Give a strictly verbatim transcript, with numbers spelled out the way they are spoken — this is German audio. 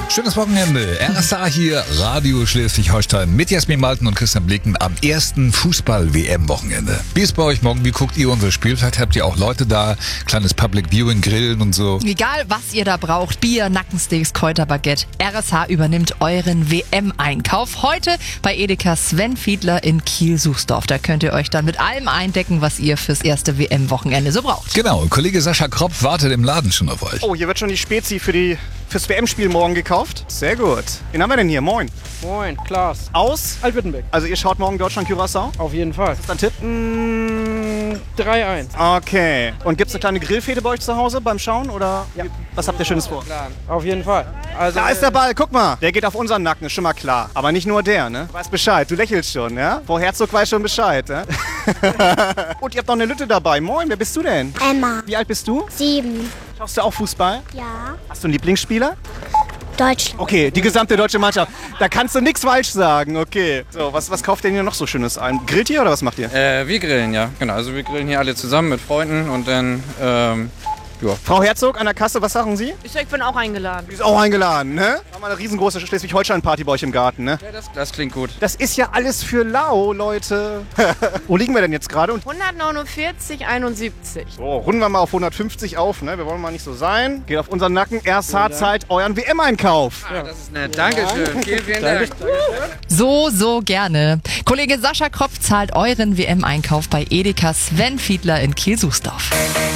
Schönes Wochenende. R S A hier, Radio Schleswig-Holstein mit Jasmin Malten und Christian Blicken am ersten Fußball-W M-Wochenende. Wie ist bei euch morgen? Wie guckt ihr unser Spiel? Vielleicht habt ihr auch Leute da, kleines Public Viewing, Grillen und so. Egal, was ihr da braucht, Bier, Nackensteaks, Kräuterbaguette, R S H übernimmt euren W M-Einkauf. Heute bei Edeka Sven Fiedler in Kiel-Suchsdorf. Da könnt ihr euch dann mit allem eindecken, was ihr fürs erste W M-Wochenende so braucht. Genau, Kollege Sascha Kropf wartet im Laden schon auf euch. Oh, hier wird schon die Spezi für die, fürs W M-Spiel morgen gekauft. Sehr gut. Wen haben wir denn hier? Moin. Moin, Klaas. Aus? Alt-Württemberg. Also ihr schaut morgen Deutschland-Curaçao? Auf jeden Fall. Was ist dein Tipp? Mm, drei eins. Okay. Und gibt es eine kleine Grillfete bei euch zu Hause beim Schauen? Oder Ja. was habt ihr Schönes vor? Auf jeden Fall. Also, Da ist der Ball, guck mal. Der geht auf unseren Nacken, ist schon mal klar. Aber nicht nur der, ne? Du weißt Bescheid, du lächelst schon, ja? Frau Herzog weiß schon Bescheid, ja? Und ihr habt noch eine Lütte dabei. Moin, wer bist du denn? Emma, Wie alt bist du? sieben. Schaust du auch Fußball? Ja. Hast du einen Lieblingsspieler? Deutschland. Okay, die gesamte deutsche Mannschaft. Da kannst du nichts falsch sagen, okay. So, was, was kauft ihr denn hier noch so Schönes ein? Grillt ihr oder was macht ihr? Äh, wir grillen, ja. Genau, also wir grillen hier alle zusammen mit Freunden und dann, ähm, ja. Frau Herzog an der Kasse, was sagen Sie? Ich bin auch eingeladen. Die ist auch eingeladen, ne? Haben wir eine riesengroße Schleswig-Holstein-Party bei euch im Garten, ne? Ja, das, das klingt gut. Das ist ja alles für lau, Leute. Wo liegen wir denn jetzt gerade? Und hundertneunundvierzig, einundsiebzig. so, runden wir mal auf hundertfünfzig auf, ne? Wir wollen mal nicht so sein. Geht auf unseren Nacken. R S H-Zeit, euren W M-Einkauf. Ah, das ist nett. Dankeschön. Vielen, vielen Dank. So, so gerne. Kollege Sascha Kropf zahlt euren W M-Einkauf bei Edeka Sven Fiedler in Kiel-Suchsdorf.